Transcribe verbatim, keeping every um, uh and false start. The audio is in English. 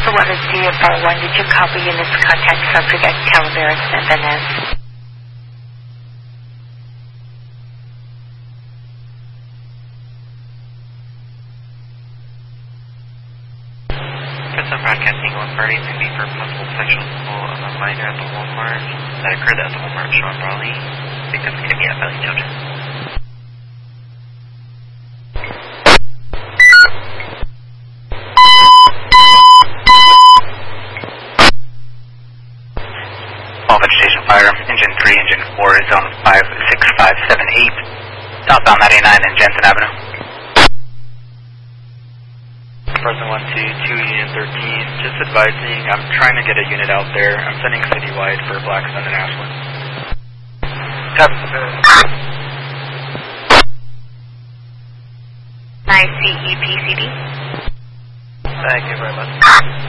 one is D F R one. Did you copy units contact subject at Calaveras and Van Ness? Present broadcasting one party to be for possible sexual assault of a minor at the Walmart that occurred at the Walmart Sean Raleigh. Victims could be at Valley Children. All vegetation fire, engine three, engine four is on five six five seven eight, southbound ninety-nine and Jensen Avenue. Present one two, two Union thirteen, just advising, I'm trying to get a unit out there. I'm sending citywide for Blackstone and Ashland. nine C E P C D. Thank you very much.